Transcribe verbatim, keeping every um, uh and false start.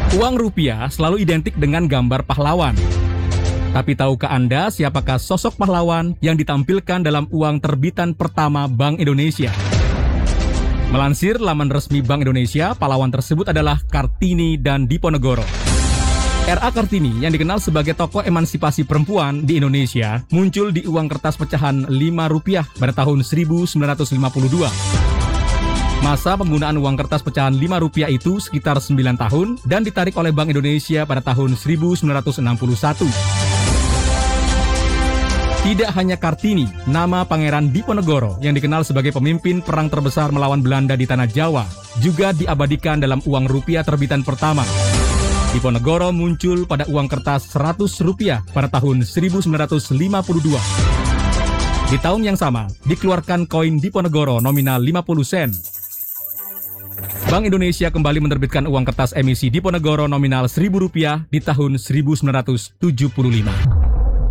Uang rupiah selalu identik dengan gambar pahlawan. Tapi tahukah Anda siapakah sosok pahlawan yang ditampilkan dalam uang terbitan pertama Bank Indonesia? Melansir laman resmi Bank Indonesia, pahlawan tersebut adalah Kartini dan Diponegoro. R A Kartini yang dikenal sebagai tokoh emansipasi perempuan di Indonesia muncul di uang kertas pecahan lima rupiah pada tahun seribu sembilan ratus lima puluh dua. Masa penggunaan uang kertas pecahan lima rupiah itu sekitar sembilan tahun dan ditarik oleh Bank Indonesia pada tahun seribu sembilan ratus enam puluh satu. Tidak hanya Kartini, nama Pangeran Diponegoro yang dikenal sebagai pemimpin perang terbesar melawan Belanda di Tanah Jawa juga diabadikan dalam uang rupiah terbitan pertama. Diponegoro muncul pada uang kertas seratus rupiah pada tahun seribu sembilan ratus lima puluh dua. Di tahun yang sama, dikeluarkan koin Diponegoro nominal lima puluh sen. Bank Indonesia kembali menerbitkan uang kertas emisi Diponegoro nominal seribu rupiah di tahun seribu sembilan ratus tujuh puluh lima.